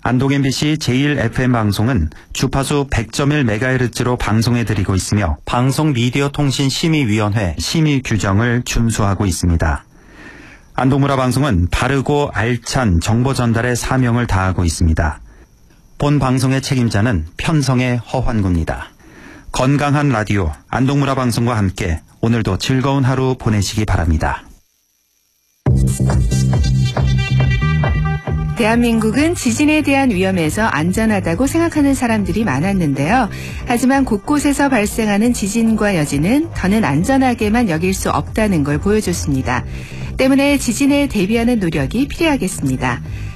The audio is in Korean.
안동 MBC 제1FM 방송은 주파수 100.1MHz로 방송해드리고 있으며 방송미디어통신심의위원회 심의 규정을 준수하고 있습니다. 안동문화방송은 바르고 알찬 정보 전달의 사명을 다하고 있습니다. 본 방송의 책임자는 편성의 허환구입니다. 건강한 라디오 안동문화방송과 함께 오늘도 즐거운 하루 보내시기 바랍니다. 대한민국은 지진에 대한 위험에서 안전하다고 생각하는 사람들이 많았는데요. 하지만 곳곳에서 발생하는 지진과 여진은 더는 안전하게만 여길 수 없다는 걸 보여줬습니다. 때문에 지진에 대비하는 노력이 필요하겠습니다.